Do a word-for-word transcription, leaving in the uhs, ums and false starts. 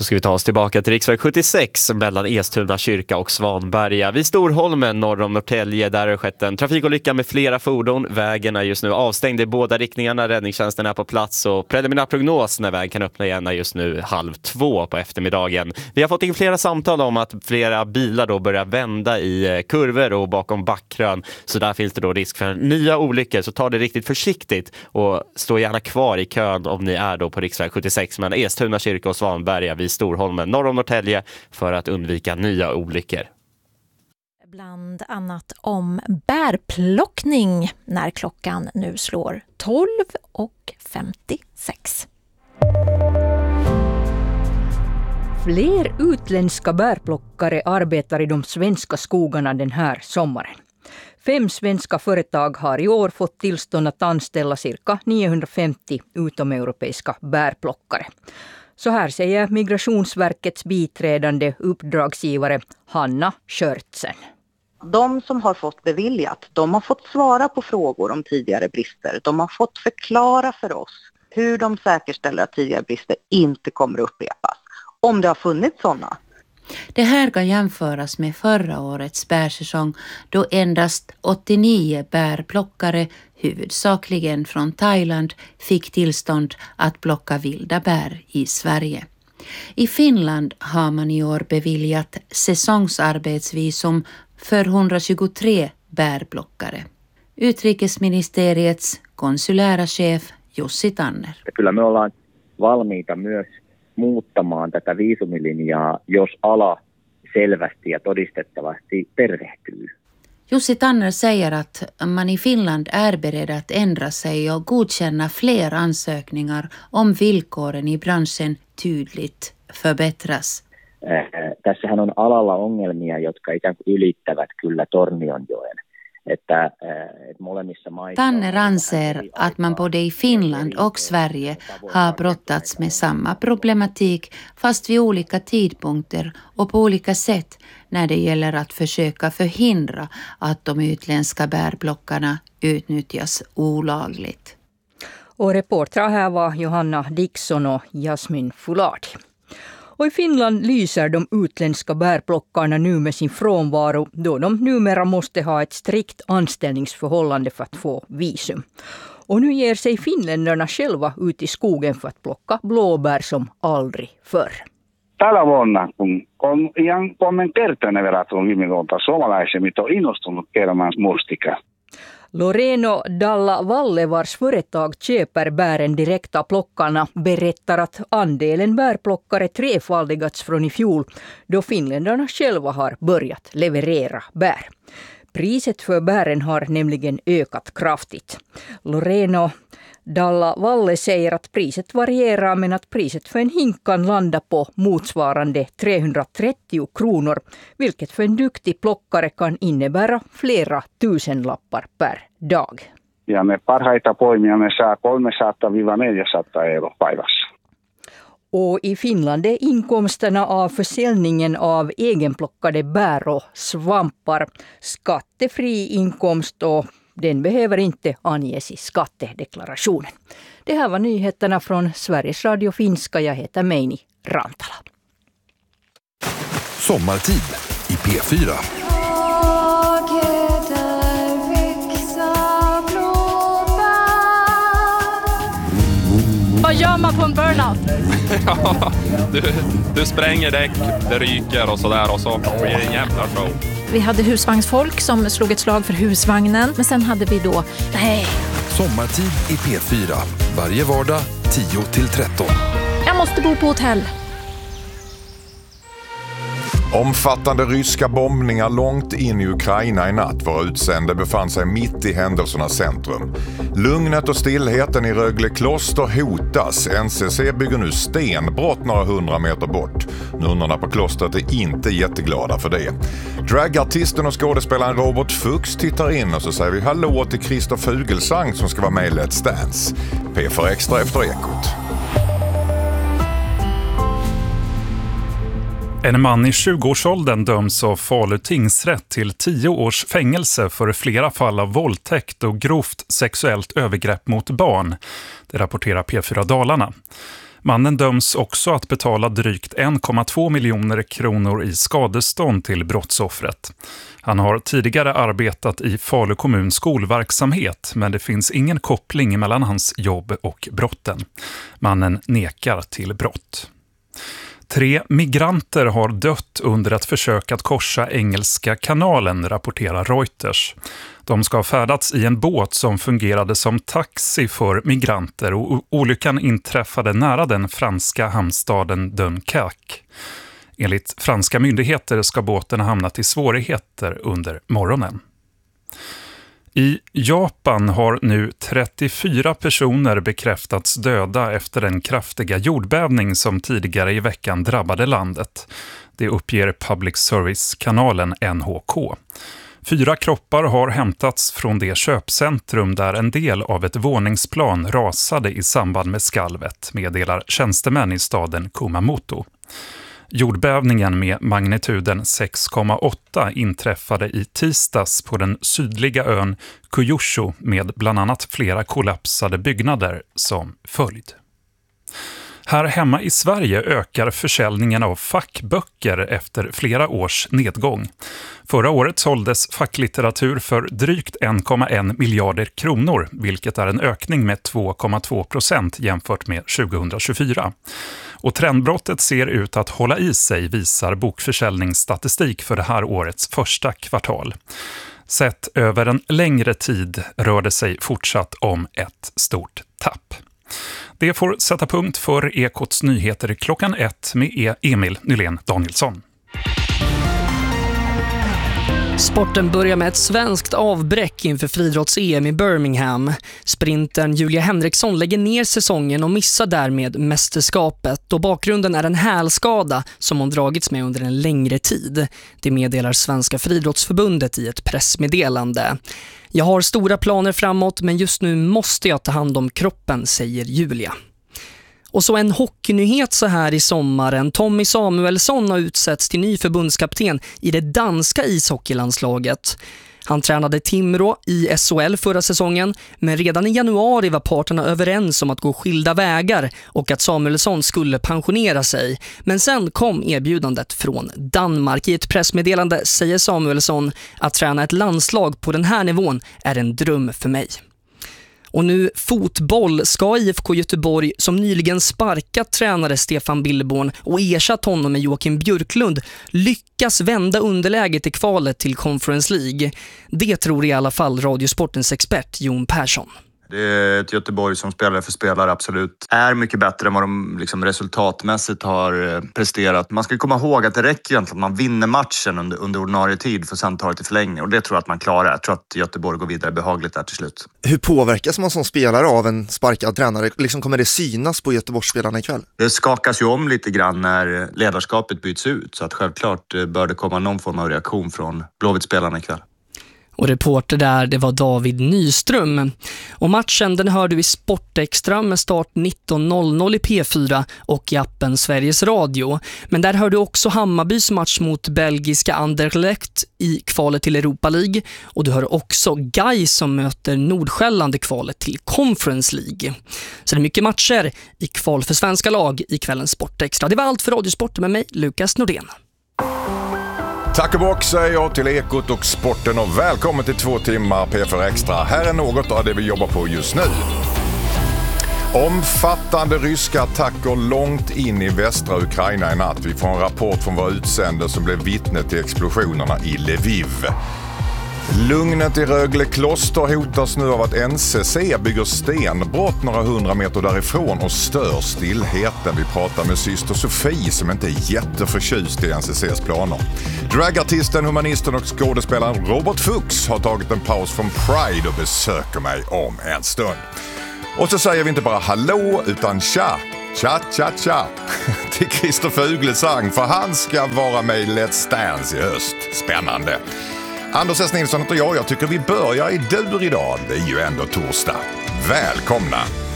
Så ska vi ta oss tillbaka till riksväg sjuttiosex mellan Estuna kyrka och Svanberga. Vid Storholmen norr om Norrtälje, där har skett en trafikolycka med flera fordon. Vägen är just nu avstängd i båda riktningarna. Räddningstjänsten är på plats och preliminär prognos när vägen kan öppna igen är just nu halv två på eftermiddagen. Vi har fått in flera samtal om att flera bilar då börjar vända i kurvor och bakom backkrön. Så där finns det då risk för nya olyckor. Så ta det riktigt försiktigt och stå gärna kvar i kön om ni är då på riksväg sjuttiosex mellan Estuna kyrka och Svanberga vid Storholmen norr om Norrtälje för att undvika nya olyckor. Bland annat om bärplockning när klockan nu slår tolv och femtiosex. Fler utländska bärplockare arbetar i de svenska skogarna den här sommaren. Fem svenska företag har i år fått tillstånd att anställa cirka niohundrafemtio utomeuropeiska bärplockare. Så här säger Migrationsverkets biträdande uppdragsgivare Hanna Skörtsen. De som har fått beviljat, de har fått svara på frågor om tidigare brister. De har fått förklara för oss hur de säkerställer att tidigare brister inte kommer att upprepas. Om det har funnits sådana. Det här kan jämföras med förra årets bärsäsong då endast åttionio bärplockare, huvudsakligen från Thailand, fick tillstånd att plocka vilda bär i Sverige. I Finland har man i år beviljat säsongsarbetsvisum för etthundratjugotre bärplockare. Utrikesministeriets konsulära chef Jussi Tanner. Kyllä me ollaan valmiita myös muuttamaan tätä viisumilinjaa, jos ala selvästi ja todistettavasti tervehtyy. Jussi Tanner säger att man i Finland är beredd att ändra sig och godkänna fler ansökningar om villkoren i branschen tydligt förbättras. Äh, tässähän on alalla ongelmia, jotka ikään kuin ylittävät kyllä Tornionjoen. Että, äh, että molemmissa maissa Tanner anser att man både i Finland och Sverige har brottats med samma problematik fast vid olika tidpunkter och på olika sätt när det gäller att försöka förhindra att de utländska bärplockarna utnyttjas olagligt. Och reportrar här var Johanna Dixon och Jasmin Fulard. Och i Finland lyser de utländska bärplockarna nu med sin frånvaro då de numera måste ha ett strikt anställningsförhållande för att få visum. Och nu ger sig finländarna själva ut i skogen för att plocka blåbär som aldrig förr. Tällä vuonna, kun on ihan kolmenkertainen verrattuna viime vuonna, suomalaiset on innostunut keräämään mustika. Loreno Dalla Valle, vars företag köper bären direkt av plockarna, berättar att andelen bärplockare trefaldigats från i fjol då finländarna själva har börjat leverera bär. Priset för bären har nämligen ökat kraftigt. Loreno Dalla Valle säger att priset varierar men att priset för en hink kan landa på motsvarande trehundratrettio kronor, vilket för en duktig plockare kan innebära flera tusenlappar per dag. Ja ne parhaita poimia ne saa kolmesataa neljäsataa euro päivässä. Och i Finland är inkomsterna av försäljningen av egenplockade bär och svampar skattefri inkomst och den behöver inte anges i skattedeklarationen. Det här var nyheterna från Sveriges Radio Finska. Jag heter Meini Rantala. Sommartid i P fyra. Vad gör man på en burnout? Ja, du, du spränger däck, det ryker och sådär och så blir det en jävla show. Vi hade husvagnsfolk som slog ett slag för husvagnen. Men sen hade vi då, nej. Sommartid i P fyra. Varje vardag tio till tretton. Jag måste bo på hotell. Omfattande ryska bombningar långt in i Ukraina i natt. Våra utsände befann sig mitt i händelsernas centrum. Lugnet och stillheten i Rögle kloster hotas. N C C bygger nu stenbrott några hundra meter bort. Nunnorna på klostret är inte jätteglada för det. Dragartisten och skådespelaren Robert Fuchs tittar in och så säger vi hallå till Christer Fuglesang som ska vara med i Let's Dance. P fyra Extra efter Ekot. En man i tjugoårsåldern döms av Falu tingsrätt till tio års fängelse för flera fall av våldtäkt och grovt sexuellt övergrepp mot barn. Det rapporterar P fyra Dalarna. Mannen döms också att betala drygt en komma två miljoner kronor i skadestånd till brottsoffret. Han har tidigare arbetat i Falu kommuns skolverksamhet, men det finns ingen koppling mellan hans jobb och brotten. Mannen nekar till brott. Tre migranter har dött under ett försök att korsa Engelska kanalen, rapporterar Reuters. De ska ha färdats i en båt som fungerade som taxi för migranter och olyckan inträffade nära den franska hamnstaden Dunkerque. Enligt franska myndigheter ska båten ha hamnat i svårigheter under morgonen. I Japan har nu trettiofyra personer bekräftats döda efter den kraftiga jordbävning som tidigare i veckan drabbade landet. Det uppger Public Service-kanalen N H K. Fyra kroppar har hämtats från det köpcentrum där en del av ett våningsplan rasade i samband med skalvet, meddelar tjänstemän i staden Kumamoto. Jordbävningen med magnituden sex komma åtta inträffade i tisdags på den sydliga ön Kyushu med bland annat flera kollapsade byggnader som följd. Här hemma i Sverige ökar försäljningen av fackböcker efter flera års nedgång. Förra året såldes facklitteratur för drygt en komma en miljarder kronor, vilket är en ökning med två komma två procent jämfört med tjugohundratjugofyra. Och trendbrottet ser ut att hålla i sig, visar bokförsäljningsstatistik för det här årets första kvartal. Sett över en längre tid rör det sig fortsatt om ett stort tapp. Det får sätta punkt för Ekots nyheter klockan ett med Emil Nylén Danielsson. Sporten börjar med ett svenskt avbräck inför friidrotts-E M i Birmingham. Sprintern Julia Henriksson lägger ner säsongen och missar därmed mästerskapet. Och bakgrunden är en hälskada som hon dragits med under en längre tid. Det meddelar Svenska friidrottsförbundet i ett pressmeddelande. Jag har stora planer framåt, men just nu måste jag ta hand om kroppen, säger Julia. Och så en hockeynyhet så här i sommaren. Tommy Samuelsson har utsetts till ny förbundskapten i det danska ishockeylandslaget. Han tränade Timrå i S H L förra säsongen, men redan i januari var parterna överens om att gå skilda vägar och att Samuelsson skulle pensionera sig. Men sen kom erbjudandet från Danmark. I ett pressmeddelande säger Samuelsson att träna ett landslag på den här nivån är en dröm för mig. Och nu fotboll. Ska I F K Göteborg, som nyligen sparkat tränare Stefan Billborn och ersatt honom med Joakim Björklund, lyckas vända underläget i kvalet till Conference League? Det tror i alla fall Radiosportens expert Jon Persson. Det är ett Göteborg som spelare för spelare absolut är mycket bättre än vad de liksom resultatmässigt har presterat. Man ska komma ihåg att det räcker egentligen att man vinner matchen under, under ordinarie tid för sen ta det till förlängning. Och det tror jag att man klarar. Jag tror att Göteborg går vidare behagligt där till slut. Hur påverkas man som spelare av en sparkad tränare? Liksom kommer det synas på Göteborgsspelarna ikväll? Det skakas ju om lite grann när ledarskapet byts ut. Så att självklart bör det komma någon form av reaktion från Blåvitt-spelarna ikväll. Och reporter där, det var David Nyström. Och matchen den hörde vi Sportextra med start nitton noll noll i P fyra och i appen Sveriges Radio. Men där hörde också Hammarbys match mot belgiska Anderlecht i kvalet till Europa League. Och du hör också Gais som möter Nordsjälland i kvalet till Conference League. Så det är mycket matcher i kval för svenska lag i kvällens Sportextra. Det var allt för Radiosporten med mig, Lukas Nordén. Tack och bock säger jag till Ekot och Sporten och välkommen till två timmar P fyra Extra. Här är något av det vi jobbar på just nu. Omfattande ryska attacker långt in i västra Ukraina i natt. Vi får en rapport från våra utsända som blev vittne till explosionerna i Lviv. Lugnet i Rögle kloster hotas nu av att N C C bygger stenbrott några hundra meter därifrån och stör stillheten. Vi pratar med syster Sofie som inte är jätteförtjust i N C C:s planer. Dragartisten, humanisten och skådespelaren Robert Fuchs har tagit en paus från Pride och besöker mig om en stund. Och så säger vi inte bara hallå utan tja, tja, tja, tja till Christer Fuglesang, för han ska vara med i Let's Dance i höst. Spännande. Anders S. Nilsson och jag, jag tycker vi börjar i dur idag. Det är ju ändå torsdag. Välkomna!